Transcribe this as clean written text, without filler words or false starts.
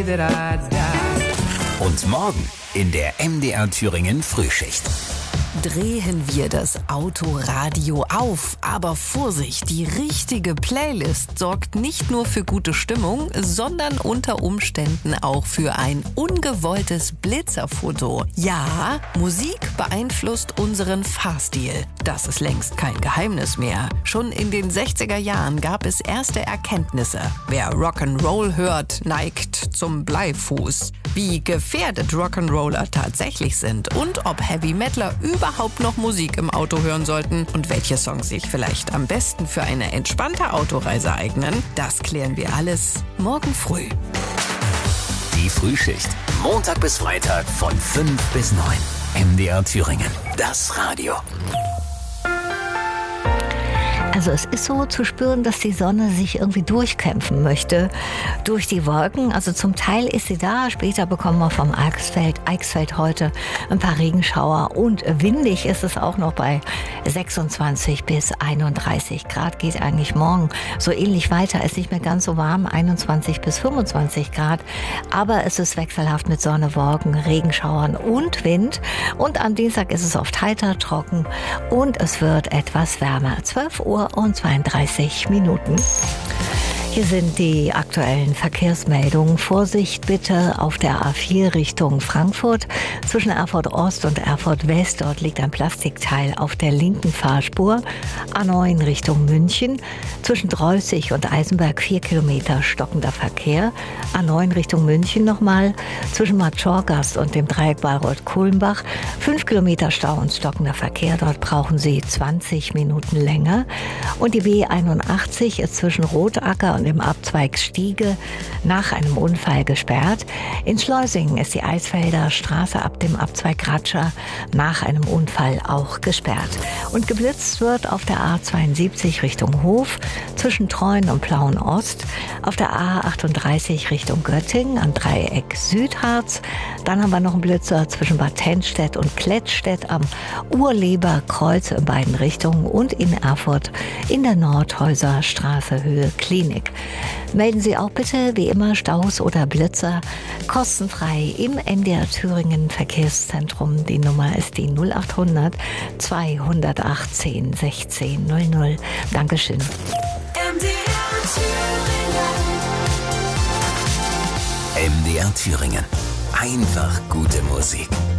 that I'd die. Und morgen in der MDR Thüringen Frühschicht. Drehen wir das Autoradio auf. Aber Vorsicht, die richtige Playlist sorgt nicht nur für gute Stimmung, sondern unter Umständen auch für ein ungewolltes Blitzerfoto. Ja, Musik beeinflusst unseren Fahrstil. Das ist längst kein Geheimnis mehr. Schon in den 60er Jahren gab es erste Erkenntnisse. Wer Rock'n'Roll hört, neigt zum Bleifuß. Wie gefährdet Rock'n'Roller tatsächlich sind und ob Heavy Metaler überhaupt noch Musik im Auto hören sollten und welche Songs sich vielleicht am besten für eine entspannte Autoreise eignen, das klären wir alles morgen früh. Die Frühschicht. Montag bis Freitag von 5 bis 9. MDR Thüringen. Das Radio. Also es ist so zu spüren, dass die Sonne sich irgendwie durchkämpfen möchte durch die Wolken. Also zum Teil ist sie da, später bekommen wir vom Eichsfeld heute ein paar Regenschauer und windig ist es auch noch bei 26 bis 31 Grad. Geht eigentlich morgen so ähnlich weiter, ist nicht mehr ganz so warm, 21 bis 25 Grad. Aber es ist wechselhaft mit Sonne, Wolken, Regenschauern und Wind. Und am Dienstag ist es oft heiter, trocken und es wird etwas wärmer. 12 Uhr und 32 Minuten. Hier sind die aktuellen Verkehrsmeldungen. Vorsicht bitte auf der A4 Richtung Frankfurt. Zwischen Erfurt Ost und Erfurt West, dort liegt ein Plastikteil auf der linken Fahrspur. A9 Richtung München. Zwischen Dreußig und Eisenberg 4 Kilometer stockender Verkehr. A9 Richtung München nochmal. Zwischen Matschorgast und dem Dreieck Bayreuth-Kulmbach 5 Kilometer Stau und stockender Verkehr. Dort brauchen Sie 20 Minuten länger. Und die B81 ist zwischen Rotacker und im Abzweig Stiege nach einem Unfall gesperrt. In Schleusingen ist die Eisfelder Straße ab dem Abzweig Ratscher nach einem Unfall auch gesperrt. Und geblitzt wird auf der A72 Richtung Hof zwischen Treuen und Plauen Ost, auf der A38 Richtung Göttingen am Dreieck Südharz. Dann haben wir noch einen Blitzer zwischen Bad Tennstedt und Klettstedt am Urleber Kreuz in beiden Richtungen und in Erfurt in der Nordhäuser Straße Höhe Klinik. Melden Sie auch bitte, wie immer, Staus oder Blitzer kostenfrei im MDR Thüringen Verkehrszentrum. Die Nummer ist die 0800 218 16 00. Dankeschön. MDR Thüringen. Einfach gute Musik.